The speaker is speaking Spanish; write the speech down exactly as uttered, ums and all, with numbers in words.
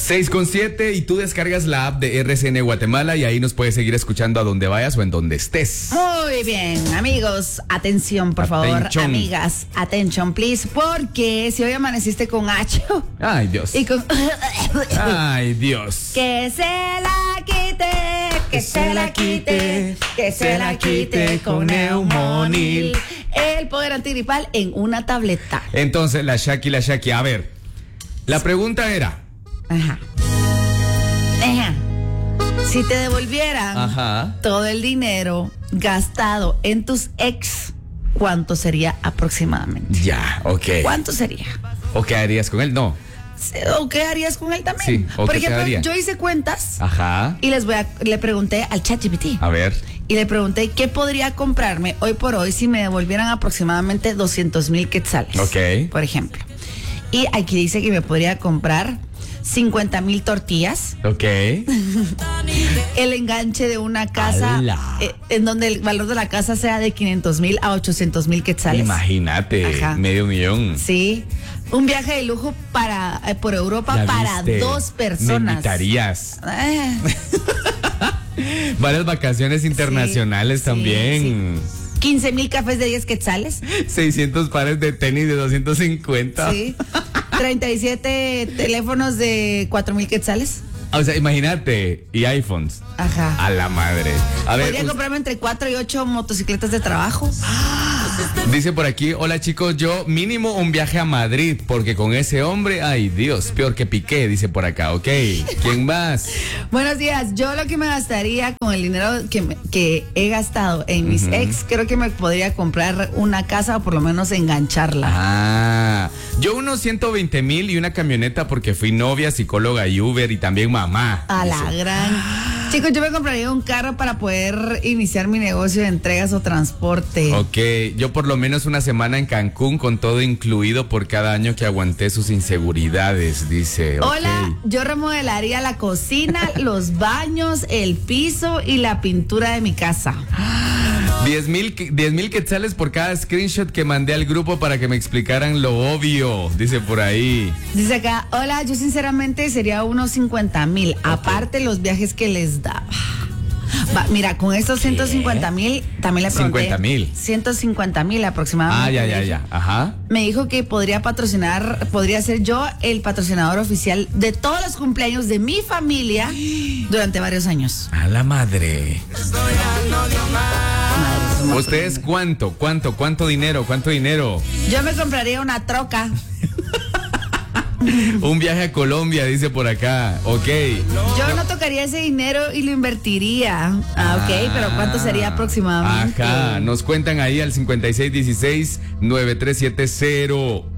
seis con siete y tú descargas la app de R C N Guatemala y ahí nos puedes seguir escuchando a donde vayas o en donde estés. Muy bien, amigos, atención, por favor, Atención. amigas, attention, please, porque si hoy amaneciste con H Ay, Dios. y con... Ay, Dios. Que se la quite, que se la quite, que se la quite con Neumonil. El poder antigripal en una tableta. Entonces, la Shaki, la Shaki, a ver, la pregunta era... Ajá. Ajá. Si te devolvieran Ajá. todo el dinero gastado en tus ex, ¿cuánto sería aproximadamente? Ya, ok. ¿Cuánto sería? ¿O qué harías con él? No. ¿O qué harías con él también? Sí, ¿o Por qué te ejemplo, daría? yo hice cuentas Ajá. y les voy a, le pregunté al ChatGPT. A ver. Y le pregunté qué podría comprarme hoy por hoy si me devolvieran aproximadamente doscientos mil quetzales. Ok. Por ejemplo. Y aquí dice que me podría comprar cincuenta mil tortillas. Ok. El enganche de una casa eh, en donde el valor de la casa sea de quinientos mil a ochocientos mil quetzales. Imagínate, Ajá. medio millón. Sí. Un viaje de lujo para eh, por Europa ¿Ya para viste? dos Me personas. invitarías. Eh, Varias vacaciones internacionales sí, también. sí. quince mil cafés de diez quetzales. seiscientos pares de tenis de doscientos cincuenta. Sí. treinta y siete teléfonos de cuatro mil quetzales. O sea, imagínate. Y iPhones. Ajá. A la madre. A ver, Podría us- comprarme entre cuatro y ocho motocicletas de trabajo. dice por aquí, hola chicos, yo mínimo un viaje a Madrid, porque con ese hombre, ay Dios, peor que Piqué, dice por acá, ok. ¿Quién más? Buenos días. Yo lo que me gastaría con el dinero que, me- que he gastado en mis ex, creo que me podría comprar una casa o por lo menos engancharla. Ah, yo unos ciento veinte mil y una camioneta porque fui novia, psicóloga y Uber y también mamá. A la dice. gran. Chicos, yo me compraría un carro para poder iniciar mi negocio de entregas o transporte. Ok, yo por lo menos una semana en Cancún con todo incluido por cada año que aguanté sus inseguridades, dice. Hola, ok. yo remodelaría la cocina, los baños, el piso y la pintura de mi casa. diez mil quetzales por cada screenshot que mandé al grupo para que me explicaran lo obvio, dice por ahí. Dice acá, hola, yo sinceramente sería unos cincuenta mil, aparte los viajes que les daba. Va, mira, con estos ciento cincuenta mil, también le pregunté. cincuenta mil. ciento cincuenta mil aproximadamente. Ah, ya, ya, ya, ajá. Me dijo que podría patrocinar, podría ser yo el patrocinador oficial de todos los cumpleaños de mi familia durante varios años. A la madre. Madre, ¿Ustedes cuánto, cuánto, cuánto dinero, cuánto dinero? yo me compraría una troca. Un viaje a Colombia, dice por acá, ok. Yo no tocaría ese dinero y lo invertiría. Ah, ok, pero ¿cuánto sería aproximadamente? Ajá, nos cuentan ahí al cincuenta y seis dieciséis nueve tres siete cero.